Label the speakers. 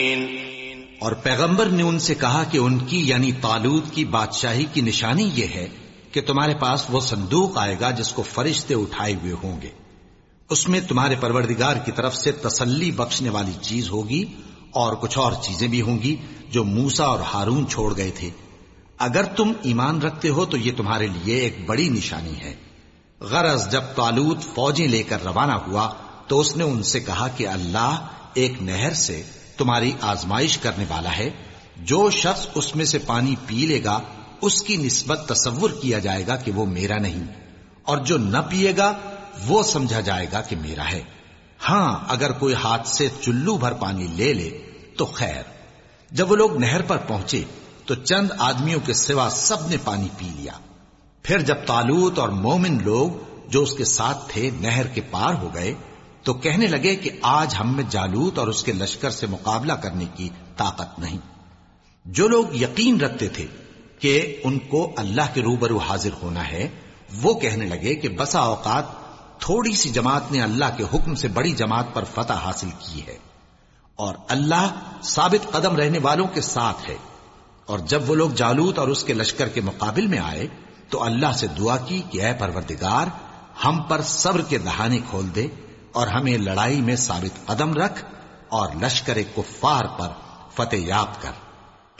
Speaker 1: اور پیغمبر نے ان سے کہا کہ ان کی یعنی طالوت کی بادشاہی کی نشانی یہ ہے کہ تمہارے پاس وہ صندوق آئے گا جس کو فرشتے اٹھائے ہوئے ہوں گے. اس میں تمہارے پروردگار کی طرف سے تسلی بخشنے والی چیز ہوگی اور کچھ اور چیزیں بھی ہوں گی جو موسیٰ اور ہارون چھوڑ گئے تھے. اگر تم ایمان رکھتے ہو تو یہ تمہارے لیے ایک بڑی نشانی ہے. غرض جب طالوت فوجیں لے کر روانہ ہوا تو اس نے ان سے کہا کہ اللہ ایک نہر سے تمہاری آزمائش کرنے والا ہے. جو شخص اس میں سے پانی پی لے گا اس کی نسبت تصور کیا جائے گا کہ وہ میرا نہیں، اور جو نہ پیے گا وہ سمجھا جائے گا کہ میرا ہے. ہاں اگر کوئی ہاتھ سے چلو بھر پانی لے لے تو خیر. جب وہ لوگ نہر پر پہنچے تو چند آدمیوں کے سوا سب نے پانی پی لیا. پھر جب طالوت اور مومن لوگ جو اس کے ساتھ تھے نہر کے پار ہو گئے تو کہنے لگے کہ آج ہم میں جالوت اور اس کے لشکر سے مقابلہ کرنے کی طاقت نہیں. جو لوگ یقین رکھتے تھے کہ ان کو اللہ کے روبرو حاضر ہونا ہے وہ کہنے لگے کہ بسا اوقات تھوڑی سی جماعت نے اللہ کے حکم سے بڑی جماعت پر فتح حاصل کی ہے، اور اللہ ثابت قدم رہنے والوں کے ساتھ ہے. اور جب وہ لوگ جالوت اور اس کے لشکر کے مقابل میں آئے تو اللہ سے دعا کی کہ اے پروردگار ہم پر صبر کے دہانے کھول دے اور ہمیں لڑائی میں ثابت قدم رکھ اور لشکر کفار پر فتح یاب کر.